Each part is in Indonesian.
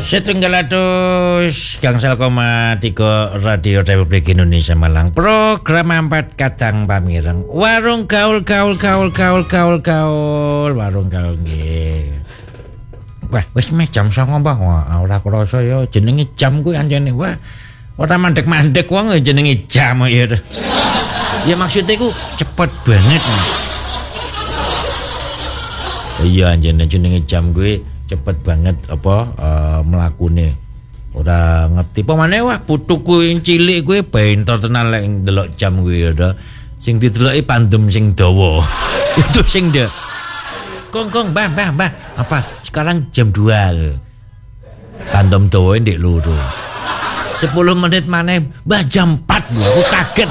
Setunggal gangsal koma 3 Radio Republik Indonesia Malang. Program 4 kadang pamireng. Warung gaul warung gaul nggih. Wah, wis meh jam 09.00 Mbah. Wah, ora krasa ya jenenge jam kuwi anjene. Wah, ora mandek-mandek wong jenenge jam ya. Ya maksudnya ku cepet banget. Iya anjene jenenge jam kuwi cepet banget apa mlakune. Ora ngerti pemane wah putuku sing cilik kuwi bentor tenan lek ndelok jam kuwi ya. Sing dideloki pandem sing dawa. Itu sing de. Kong, Mbah. Apa? Sekarang jam 2 lho. Pandem dawa ndek loro. 10 menit maneh Mbah jam 4 lho. Aku kaget.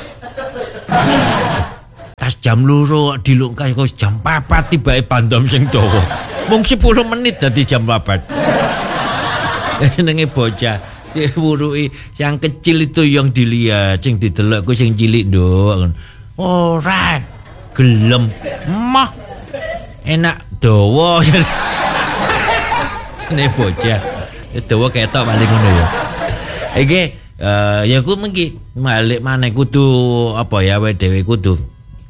Tas jam loro dilungkai kok jam 4 tibake pandem sing dawa. Mung 10 menit dadi jam 4. Nenge bocah diwuruki yang kecil itu yang dilihat, sing didelok ku sing cilik nduk. Ora gelem mah enak dawa. Nene bocah dawa ketok paling ngono ya. Iki ya ku mengki balik maneh kudu apa ya wae dhewe kudu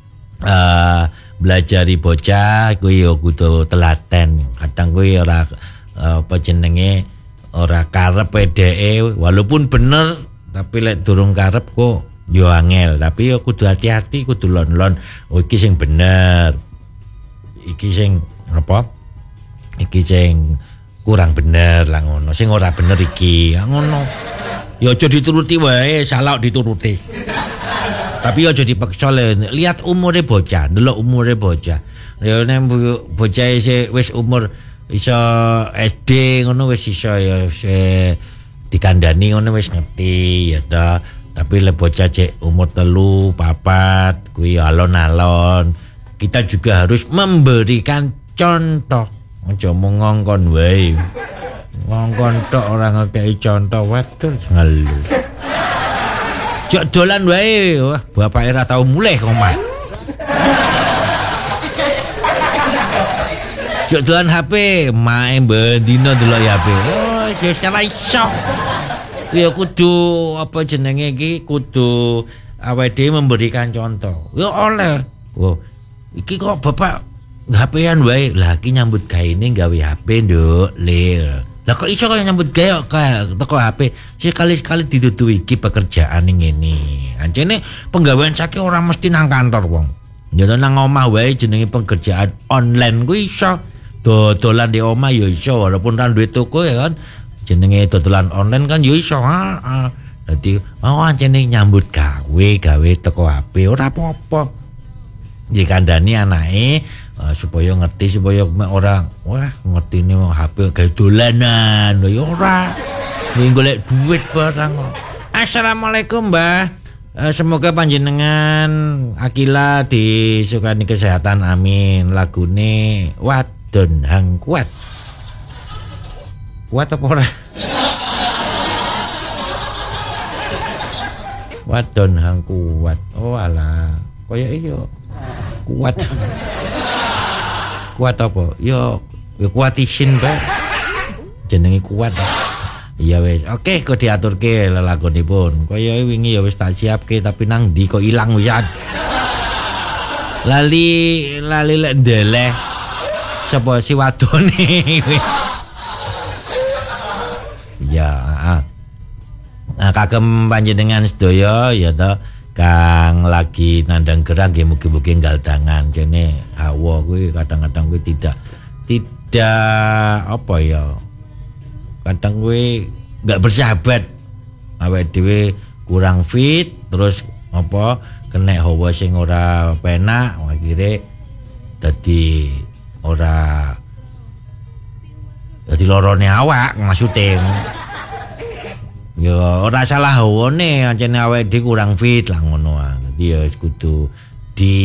belajari bocah kuwi ya kudu telaten. Kadang kuwi ora apa jenenge ora karep dheke walaupun bener tapi lek durung karep kok yo angel. Tapi yo kudu hati-hati, kudu lon-lon. Oh iki sing bener. Iki sing apa? Iki sing kurang bener lah ngono. Sing ora bener iki ngono. Ya aja dituruti wae, salah dituruti. Tapi aja dipaksa lihat umure bocah, delok umure bocah. Ya nek bocah wis umur iso SD ngono wis iso ya dikandani ngono wis ngerti ya ta. Tapi lek bocah cek umur 3, 4 kuwi alon-alon. Kita juga harus memberikan contoh. Aja mung ngongkon wae. Ngongkon tok ora ngekeki contoh waduh ngeluh. Jok dolan wae, wah bapake ora tau mulih kok mah. Jok dolan HP, mae bendino delok HP. Oh, wis ora iso. Ya kudu apa jenenge iki kudu awake dhewe memberikan contoh. Ya oleh. Oh, iki kok bapak HP-an wae. Lah iki nyambut gaene gawe HP, Nduk. Lah kok iso kaya nyambut gawe kaya teko HP. Sekali-sekali ditutu iki pekerjaan ngene. Anjene penggawean saiki ora mesti nang kantor wong. Ya nang omah wae jenenge pekerjaan online kuwi iso. Dodolan di omah ya iso walaupun ra duwe toko ya kan. Jenenge dodolan online kan ya iso. Dadi anjene nyambut gawe teko HP ora apa-apa. Dikandani anake supaya ngerti supaya ora wah ngertine HP gawe dolanan lho ya ora golek duit barang. Assalamualaikum Mbah, semoga panjenengan Akila disukani kesehatan amin. Lagune Wadon Hang Kuat apa ora? Wadon Hang Kuat oh alah kaya iya kuat apa? Yo kuat isin Pak. Jenenge kuat. Iya wis. Oke, kok diaturke lelakonipun. Kaya wingi ya wis tak siapke tapi nang ndi kok ilang wisan. Lali lek ndeleh. Sapa si wadone. Ya, Nah, kagem panjenengan sedaya ya ta kang lagi nandang gerang nggih mugi-mugi nggal tangan kene hawa kuwi kadang-kadang kuwi tidak apa ya kadang kuwi enggak bersahabat awake dhewe kurang fit terus apa kena hawa sing ora penak akhire dadi ora dadi lorone awak maksudnya. Ya ora salah hawane ancene awake dhewe kurang fit lah ngono. Dadi ya kudu di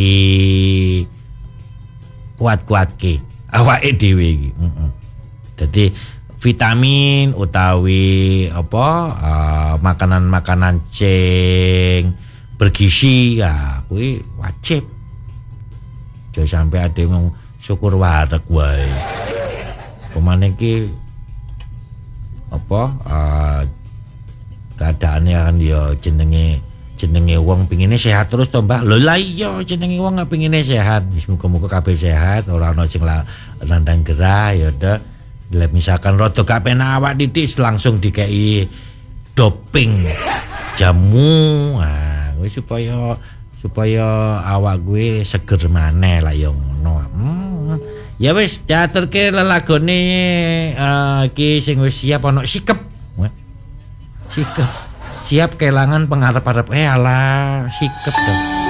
kuat-kuatke awake dhewe iki. Dadi vitamin utawi apa makanan-makanan sing bergizi ya kuwi wajib. Aja sampe ade ngomong syukur wareg wae. Pemane iki keadaannya kan ya jenenge wong pingine sehat terus to Mbah. Lho lah iya jenenge wong pingine sehat. Wis muga-muga kabeh sehat, ora ana sing nandang gerah ya udah. Lek misalkan rada gak penak awak titik langsung dikei doping jamu. Nah, wis supaya awak gue seger maneh lah ya ngono. Ya wis diaturke lelagone iki sing wis siap ana sikep. Sikep. Siap kelangan pengarep-arep alah sikep to.